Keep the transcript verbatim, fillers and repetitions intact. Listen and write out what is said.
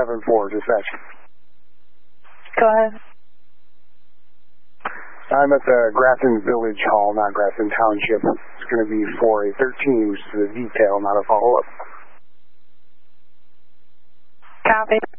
seven four, dispatch. Go ahead. I'm at the Grafton Village Hall, not Grafton Township. It's going to be for a thirteen, which is a detail, not a follow-up. Copy.